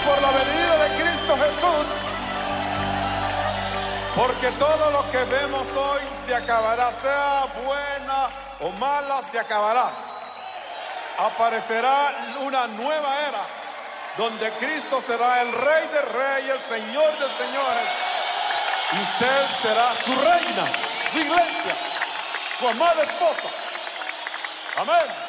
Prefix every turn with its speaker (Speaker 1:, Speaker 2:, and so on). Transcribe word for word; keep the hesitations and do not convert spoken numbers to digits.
Speaker 1: por la venida de Cristo Jesús, porque todo lo que vemos hoy se acabará, sea buena o mala, se acabará. Aparecerá una nueva era donde Cristo será el Rey de Reyes, Señor de Señores, y usted será su reina, su iglesia, su amada esposa. Amén.